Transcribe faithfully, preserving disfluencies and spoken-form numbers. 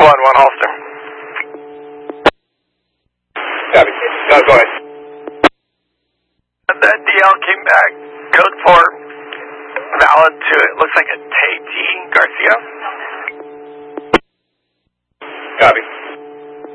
One, one Holster. Copy. No, go ahead. The D L came back, code four, valid to, it looks like a Tay T. Garcia.